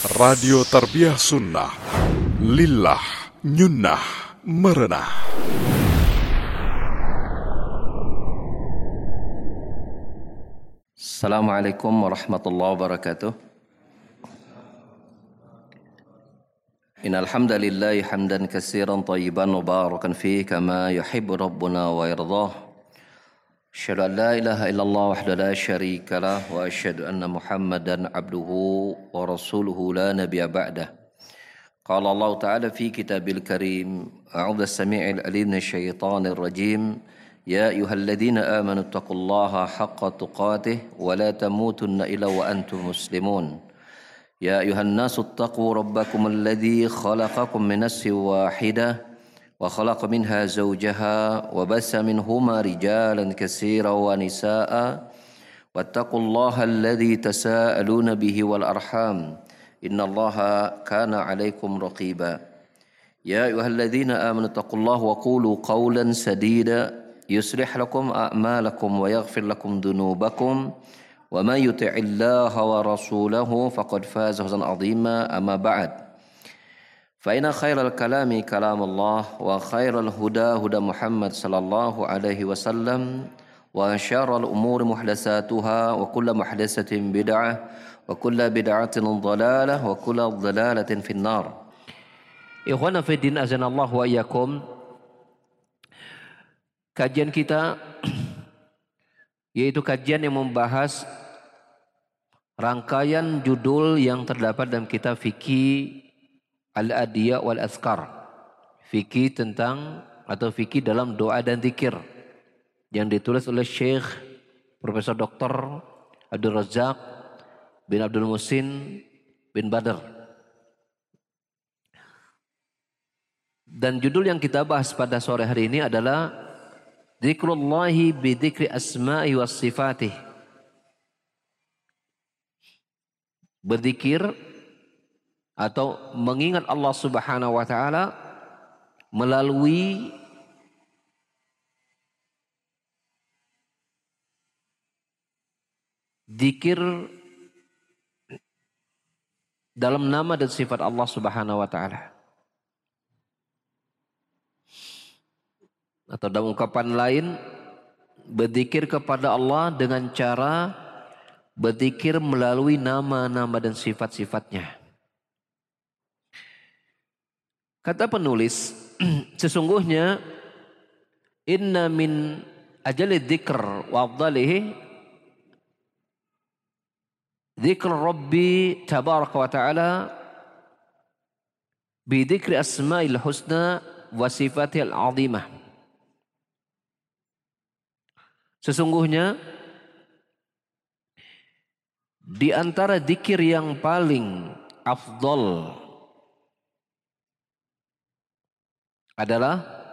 Radio Tarbiyah Sunnah Lillah Nyunnah Merenah. Assalamualaikum warahmatullahi wabarakatuh. Innal hamdalillah hamdan katsiran tayyiban mubarakan fihi kama yuhibbu rabbuna wa yardah. Asyhadu an la ilaha illallah wahdahu la syarika lah wa asyhadu anna Muhammadan abduhu wa rasuluhu la nabiyya ba'dah. Qala Allah Ta'ala fi kitabil karim, a'udzu as-sami'il 'alim minasyaitonir rajim. Ya ayyuhalladzina amanu taqullaha haqqa tuqatih wa la tamutunna illa wa antum muslimun. Ya ayyuhan nasu taqu rabbakum alladzi khalaqakum min nafsin wahidah wa khalaqa minha zawjaha wa bassa minhuma rijalan katsiran wa nisaa'a wattaqullaha alladzi tasaaluna bihi wal arham innallaha kana 'alaikum raqiba. Ya ayyuhalladzina amanu taqullaha wa qulu qawlan sadida yuslih lakum a'malakum wa yaghfir lakum dhunubakum wa man yuti'illaha wa rasulahu faqad faza fawzan 'azima. Amma ba'd. Fa inna khairal kalami kalamullah wa khairal huda huda Muhammad sallallahu alaihi wasallam wa syarrul umuri muhdatsatuha wa kullu muhdatsatin bid'ah wa kullu bid'atin dhalalah wa kullu dhalalatin finnar. Ikhwana fi din azanallahu wa iyyakum. Kajian kita yaitu kajian yang membahas rangkaian judul yang terdapat dalam kitab fikih Al-Adiyah wal Azkar. Fikih tentang atau fikih dalam doa dan zikir yang ditulis oleh Syekh Profesor Dr. Abdul Razak bin Abdul Muhsin bin Badr. Dan judul yang kita bahas pada sore hari ini adalah Dzikrullahi bi dzikri asma'i was sifatih. Berzikir atau mengingat Allah Subhanahu wa taala melalui zikir dalam nama dan sifat Allah Subhanahu wa taala. Atau dalam ungkapan lain, berzikir kepada Allah dengan cara berzikir melalui nama-nama dan sifat-sifatnya. Kata penulis, sesungguhnya inna min ajali dzikr wa afdalihi dzikr Rabbi tabaraka wa ta'ala bi dzikri asma'il husna wa sifatil azimah. Sesungguhnya di antara dzikir yang paling afdal adalah